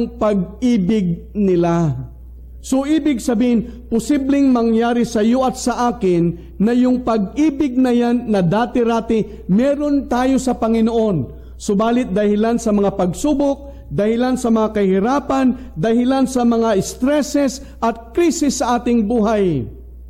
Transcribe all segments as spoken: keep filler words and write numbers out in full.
pag-ibig nila. So ibig sabihin, posibleng mangyari sa iyo at sa akin na yung pag-ibig na yan na dati-rati meron tayo sa Panginoon. Subalit dahilan sa mga pagsubok, dahilan sa mga kahirapan, dahilan sa mga stresses at krisis sa ating buhay,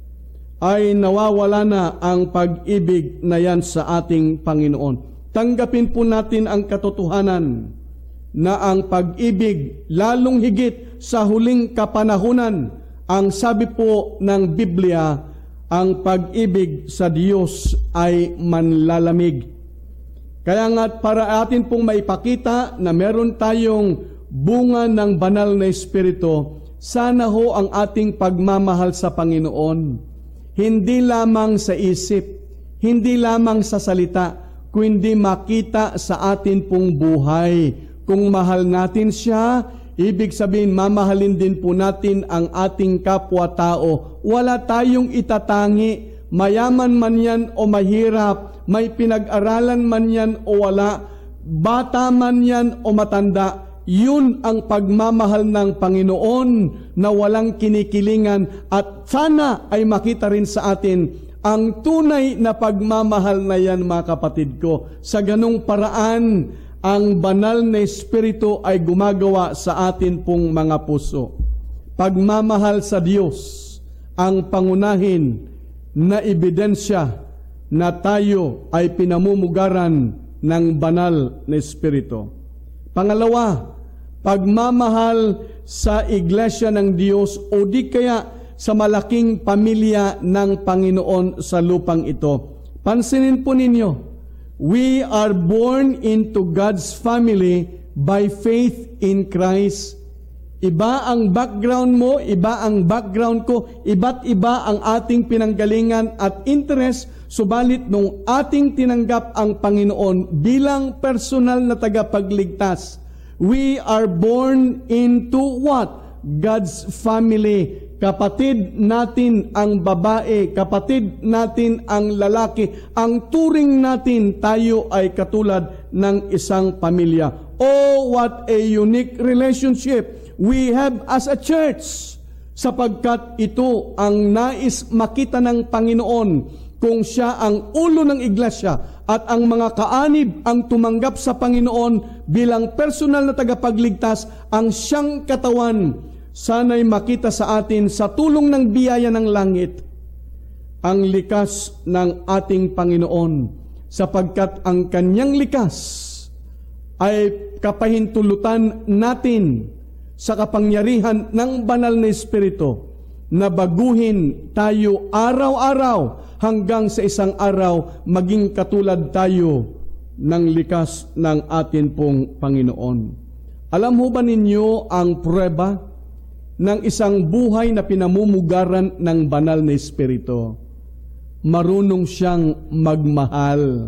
ay nawawala na ang pag-ibig na yan sa ating Panginoon. Tanggapin po natin ang katotohanan na ang pag-ibig, lalong higit sa huling kapanahunan, ang sabi po ng Biblia, ang pag-ibig sa Diyos ay manlalamig. Kaya nga para atin pong maipakita na meron tayong bunga ng banal na Espiritu, sana ho ang ating pagmamahal sa Panginoon, hindi lamang sa isip, hindi lamang sa salita, kundi makita sa atin pong buhay. Kung mahal natin siya, ibig sabihin mamahalin din po natin ang ating kapwa-tao. Wala tayong itatangi, mayaman man yan o mahirap, may pinag-aralan man yan o wala, bata man yan o matanda, yun ang pagmamahal ng Panginoon na walang kinikilingan, at sana ay makita rin sa atin ang tunay na pagmamahal na yan, mga kapatid ko. Sa ganong paraan, ang banal na Espiritu ay gumagawa sa atin pong mga puso. Pagmamahal sa Diyos ang pangunahin na ebidensya na tayo ay pinamumugaran ng banal na Espiritu. Pangalawa, pagmamahal sa iglesia ng Diyos o di kaya sa malaking pamilya ng Panginoon sa lupang ito. Pansinin po ninyo, we are born into God's family by faith in Christ. Iba ang background mo, iba ang background ko, iba't iba ang ating pinanggalingan at interest, subalit nung ating tinanggap ang Panginoon bilang personal na tagapagligtas, we are born into what? God's family. Kapatid natin ang babae, kapatid natin ang lalaki, ang turing natin tayo ay katulad ng isang pamilya. Oh, what a unique relationship we have as a church, sapagkat ito ang nais makita ng Panginoon kung siya ang ulo ng iglesia at ang mga kaanib ang tumanggap sa Panginoon bilang personal na tagapagligtas, ang siyang katawan. Sana'y makita sa atin sa tulong ng biyaya ng langit ang likas ng ating Panginoon, sapagkat ang kanyang likas ay kapahintulutan natin sa kapangyarihan ng banal na Espiritu na baguhin tayo araw-araw hanggang sa isang araw maging katulad tayo ng likas ng atin pong Panginoon. Alam ho ba ninyo ang pruweba ng isang buhay na pinamumugaran ng banal na Espiritu? Marunong siyang magmahal.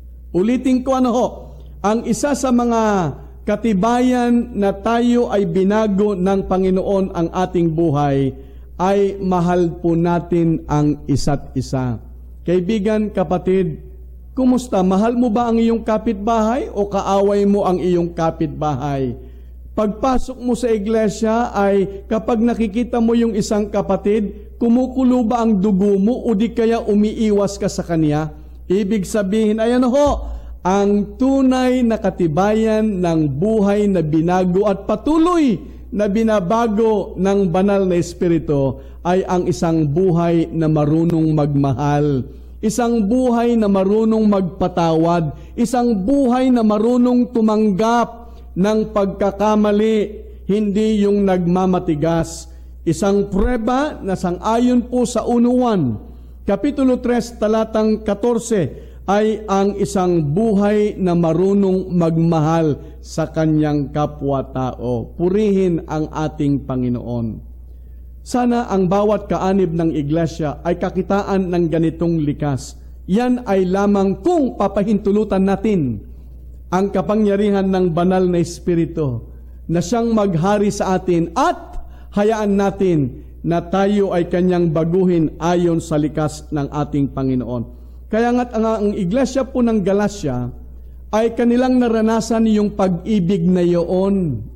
Ulitin ko ano ho, ang isa sa mga katibayan na tayo ay binago ng Panginoon ang ating buhay ay mahal po natin ang isa't isa. Kaibigan, kapatid, kumusta? Mahal mo ba ang iyong kapitbahay o kaaway mo ang iyong kapitbahay? Pagpasok mo sa iglesia ay kapag nakikita mo yung isang kapatid, kumukulo ba ang dugo mo o di kaya umiiwas ka sa kanya? Ibig sabihin, ayan ho, ang tunay na katibayan ng buhay na binago at patuloy na binabago ng banal na Espiritu ay ang isang buhay na marunong magmahal, isang buhay na marunong magpatawad, isang buhay na marunong tumanggap ng pagkakamali, hindi yung nagmamatigas. Isang pruweba na sang-ayon po sa unuan, Kapitulo tres, talatang fourteen, ay ang isang buhay na marunong magmahal sa kanyang kapwa-tao. Purihin ang ating Panginoon. Sana ang bawat kaanib ng iglesia ay kakitaan ng ganitong likas. Yan ay lamang kung papahintulutan natin ang kapangyarihan ng banal na Espiritu na siyang maghari sa atin at hayaan natin na tayo ay kanyang baguhin ayon sa likas ng ating Panginoon. Kaya nga't ang, ang iglesia po ng Galacia ay kanilang naranasan yung pag-ibig na iyon.